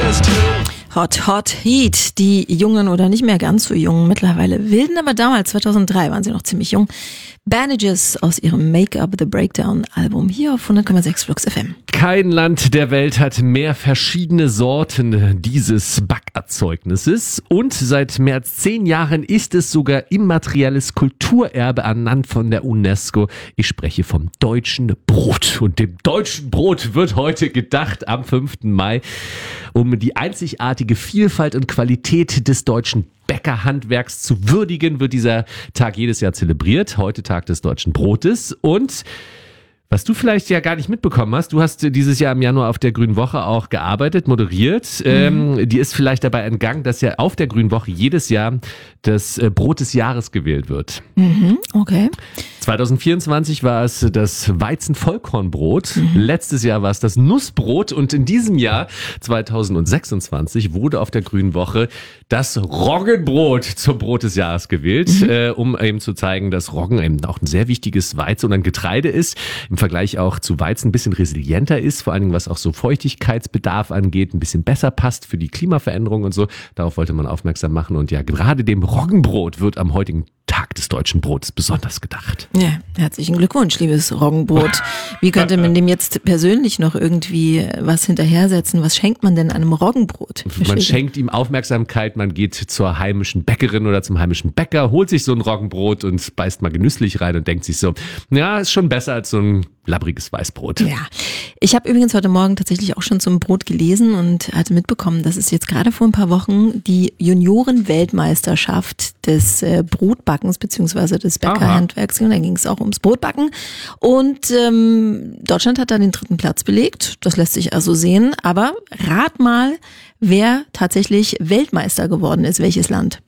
Hot, hot, heat. Die jungen oder nicht mehr ganz so jungen mittlerweile wilden, aber damals, 2003, waren sie noch ziemlich jung. Bandages aus ihrem Make Up the Breakdown Album hier auf 100,6 Flux FM. Kein Land der Welt hat mehr verschiedene Sorten dieses Backerzeugnisses und seit mehr als 10 Jahren ist es sogar immaterielles Kulturerbe ernannt von der UNESCO. Ich spreche vom deutschen Brot und dem deutschen Brot wird heute gedacht am 5. Mai, um die einzigartige Vielfalt und Qualität des deutschen Bäckerhandwerks zu würdigen, wird dieser Tag jedes Jahr zelebriert. Heute Tag des deutschen Brotes. Und was du vielleicht ja gar nicht mitbekommen hast, du hast dieses Jahr im Januar auf der Grünen Woche auch gearbeitet, moderiert. Die ist vielleicht dabei entgangen, dass ja auf der Grünen Woche jedes Jahr das Brot des Jahres gewählt wird. Okay. 2024 war es das Weizen-Vollkornbrot. Letztes Jahr war es das Nussbrot. Und in diesem Jahr, 2026, wurde auf der Grünen Woche das Roggenbrot zum Brot des Jahres gewählt, um eben zu zeigen, dass Roggen eben auch ein sehr wichtiges Weizen und ein Getreide ist. Im Vergleich auch zu Weizen ein bisschen resilienter ist, vor allen Dingen was auch so Feuchtigkeitsbedarf angeht, ein bisschen besser passt für die Klimaveränderung und so. Darauf wollte man aufmerksam machen. Und ja, gerade dem Roggenbrot wird am heutigen Tag des deutschen Brotes besonders gedacht. Ja, herzlichen Glückwunsch, liebes Roggenbrot. Wie könnte man dem jetzt persönlich noch irgendwie was hinterhersetzen? Was schenkt man denn einem Roggenbrot? Man schenkt ihm Aufmerksamkeit, man geht zur heimischen Bäckerin oder zum heimischen Bäcker, holt sich so ein Roggenbrot und beißt mal genüsslich rein und denkt sich so, ja, ist schon besser als so ein labbriges Weißbrot. Ja, ich habe übrigens heute Morgen tatsächlich auch schon zum Brot gelesen und hatte mitbekommen, dass es jetzt gerade vor ein paar Wochen die Junioren-Weltmeisterschaft des Brotbackens bzw. des Bäckerhandwerks ging. Da ging es auch ums Brotbacken und Deutschland hat da den 3. Platz belegt. Das lässt sich also sehen. Aber rat mal, wer tatsächlich Weltmeister geworden ist. Welches Land?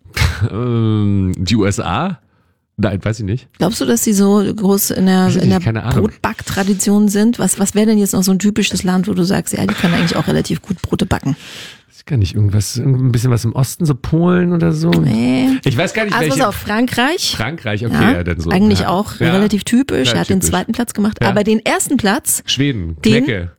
Die USA? Nein, weiß ich nicht. Glaubst du, dass sie so groß in der Brotbacktradition sind? Was wäre denn jetzt noch so ein typisches Land, wo du sagst, ja, die können eigentlich auch relativ gut Brote backen? Ich kann nicht ein bisschen was im Osten, so Polen oder so. Nee. Ich weiß gar nicht, welche. Also auf Frankreich. Frankreich, okay. Ja, dann so. Eigentlich auch relativ typisch. Ja, er hat den 2. Platz gemacht. Ja. Aber den 1. Platz. Schweden, Knecke.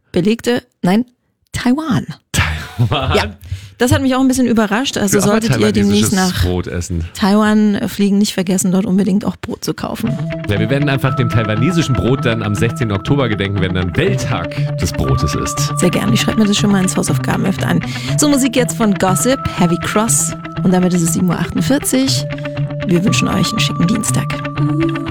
Taiwan. Ja, das hat mich auch ein bisschen überrascht. Also solltet ihr demnächst nach Brot essen. Taiwan fliegen, nicht vergessen, dort unbedingt auch Brot zu kaufen. Ja, wir werden einfach dem taiwanesischen Brot dann am 16. Oktober gedenken, wenn dann Welttag des Brotes ist. Sehr gerne. Ich schreibe mir das schon mal ins Hausaufgabenheft an. So, Musik jetzt von Gossip, Heavy Cross. Und damit ist es 7:48 Uhr. Wir wünschen euch einen schicken Dienstag.